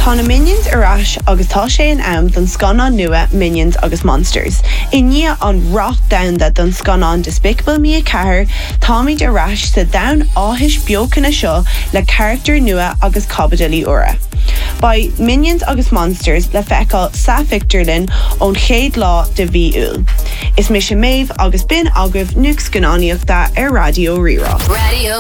Tá na Minions arás agus tá sé an am don scanán nua Minions agus Monsters. I ní an roth damda don scanán Despicable Me 4, táimid arás sa down áthis beocanna seo le character nua agus cabadilí ura. By Minions agus Monsters le feicáil Sa Victorlin ón chéad lá de bhí úl. Is mis Maeve agus bin agah nuc scanáníochta ar Radio Rirá.